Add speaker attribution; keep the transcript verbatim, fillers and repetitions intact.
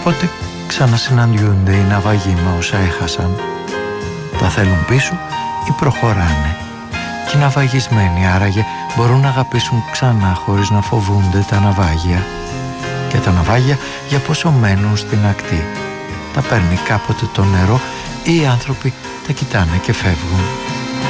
Speaker 1: Οπότε ξανασυναντιούνται οι ναυαγοί με όσα έχασαν. Τα θέλουν πίσω ή προχωράνε. Και οι ναυαγισμένοι άραγε μπορούν να αγαπήσουν ξανά χωρίς να φοβούνται τα ναυάγια. Και τα ναυάγια για πόσο μένουν στην ακτή. Τα παίρνει κάποτε το νερό ή οι άνθρωποι τα κοιτάνε και φεύγουν.